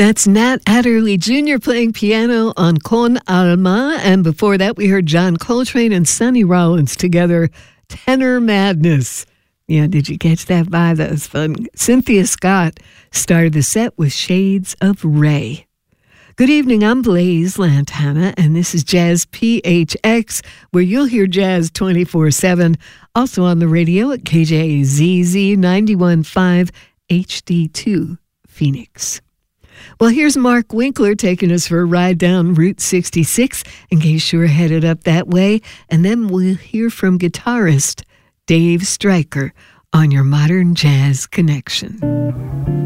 That's Nat Adderley Jr. playing piano on Con Alma. And before that, we heard John Coltrane and Sonny Rollins together, Tenor Madness. Yeah, did you catch that vibe? That was fun. Cynthia Scott started the set with Shades of Ray. Good evening, I'm Blaze Lantana, and this is Jazz PHX, where you'll hear jazz 24/7. Also on the radio at KJZZ 91.5 HD2 Phoenix. Well, here's Mark Winkler taking us for a ride down Route 66 in case you're headed up that way. And then we'll hear from guitarist Dave Stryker on your Modern Jazz Connection.